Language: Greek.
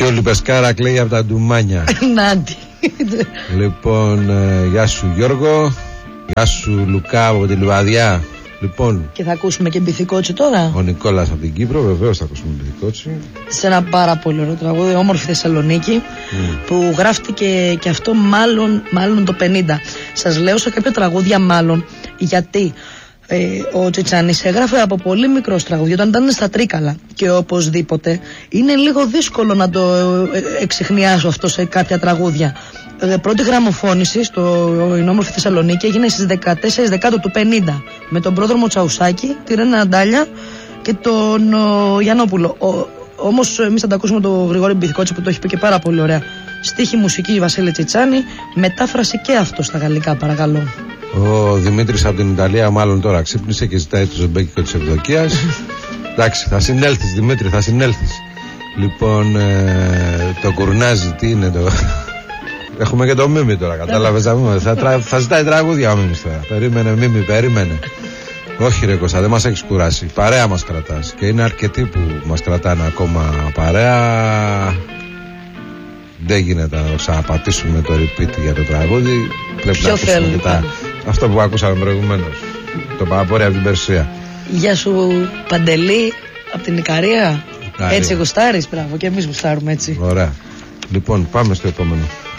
ο Λιπεσκάρα κλαίει από τα ντουμάνια. Νάντι. Λοιπόν, γεια σου Γιώργο. Γεια σου Λουκά από τη Λιβαδιά. Λοιπόν, και θα ακούσουμε και Μπιθικότσι τώρα. Ο Νικόλας από την Κύπρο, βεβαίως θα ακούσουμε Μπιθικότσι. Σε ένα πάρα πολύ ωραίο τραγούδι, Όμορφη Θεσσαλονίκη, που γράφτηκε και αυτό μάλλον το 50. Σας λέω σε κάποια τραγούδια μάλλον, γιατί ο Τσιτσάνης έγραφε από πολύ μικρός τραγούδι όταν ήταν στα Τρίκαλα, και οπωσδήποτε είναι λίγο δύσκολο να το εξιχνιάσω αυτό σε κάποια τραγούδια. Πρώτη γραμμοφώνηση στο Όμορφη Θεσσαλονίκη έγινε στις 14 Δεκάτου του 50 με τον πρόδρομο Τσαουσάκη, τη Ρένα Αντάλια και τον Γιαννόπουλο. Όμως εμείς θα τα ακούσουμε τον Γρηγόρη Μπιθικότσι που το έχει πει και πάρα πολύ ωραία. Στίχη μουσική Βασίλη Τσιτσάνη, μετάφραση και αυτό στα γαλλικά, παρακαλώ. Ο Δημήτρης από την Ιταλία μάλλον τώρα ξύπνησε και ζητάει το ζεμπέκικο της Ευδοκίας. Εντάξει, θα συνέλθεις Δημήτρη, θα συνέλθεις. Λοιπόν, το κουρνάζι, τι είναι το... Έχουμε και το Μίμη τώρα, κατάλαβες? Θα ζητάει τραγούδια ο Μίμης τώρα. Περίμενε Μίμη, περίμενε. Όχι ρε Κώστα, δεν μας έχεις κουράσει. Παρέα μας κρατάς. Και είναι αρκετοί που μας κρατάνε ακόμα παρέα. Δεν γίνεται να ξαναπατήσουμε το repeat για το τραγούδι. Πρέπει να ακούσουμε και αυτό που ακούσαμε προηγουμένως. Το Παπαπόρι από την Περσία. Γεια σου Παντελή από την Ικαρία. Έτσι γουστάρεις? Μπράβο, και εμείς γουστάρουμε έτσι. Ωραία. Λοιπόν, πάμε στο επόμενο.